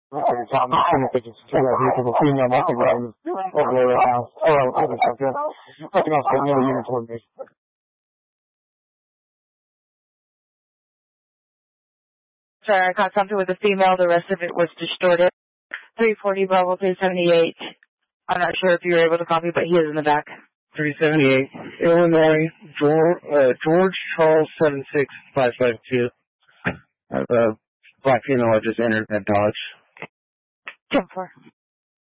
Every time I think it's two of a female mountain riders over there at the house. Oh, I think so, good. I think I'll put another unit toward me. Sorry, I caught something with the female. The rest of it was distorted. 340 Bravo 378. I'm not sure if you were able to copy, but he is in the back. 378, Illinois, George Charles 76552. Black female I just entered at Dodge. 10-4.